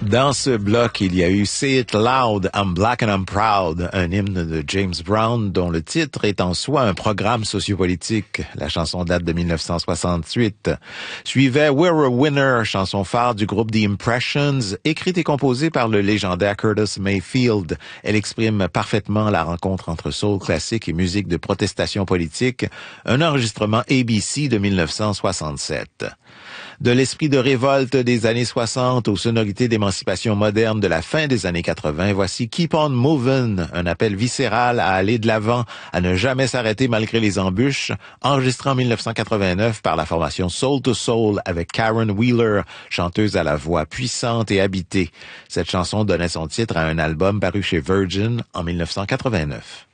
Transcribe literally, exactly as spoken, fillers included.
Dans ce bloc, il y a eu Say It Loud, I'm Black and I'm Proud, un hymne de James Brown dont le titre est en soi un programme sociopolitique. La chanson date de mille neuf cent soixante-huit. Suivait We're a Winner, chanson phare du groupe The Impressions, écrite et composée par le légendaire Curtis Mayfield. Elle exprime parfaitement la rencontre entre soul classique et musique de protestation politique, un enregistrement A B C de mille neuf cent soixante-sept. De l'esprit de révolte des années soixante aux sonorités d'émancipation moderne de la fin des années quatre-vingts, voici Keep on Movin', un appel viscéral à aller de l'avant, à ne jamais s'arrêter malgré les embûches, enregistré en mille neuf cent quatre-vingt-neuf par la formation Soul to Soul avec Karen Wheeler, chanteuse à la voix puissante et habitée. Cette chanson donnait son titre à un album paru chez Virgin en mille neuf cent quatre-vingt-neuf.